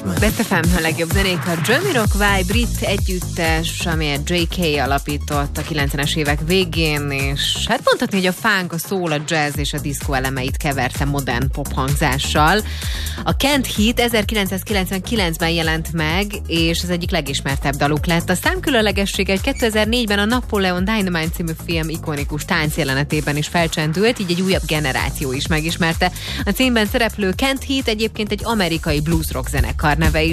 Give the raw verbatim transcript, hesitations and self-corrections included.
Best ef em a legjobb zenék, a Jamiroquai brit együttes, amelyet jé ká alapított a kilencvenes évek végén, és hát mondhatni, hogy a funk, a soul, a jazz és a diszkó elemeit keverte modern pop hangzással. A Can't Hit ezerkilencszázkilencvenkilencben jelent meg, és az egyik legismertebb daluk lett. A szám különlegessége, hogy kétezer-négyben a Napoleon Dynamite című film ikonikus táncjelenetében is felcsendült, így egy újabb generáció is megismerte. A címben szereplő Can't Hit egyébként egy amerikai blues rock zenekar neve is.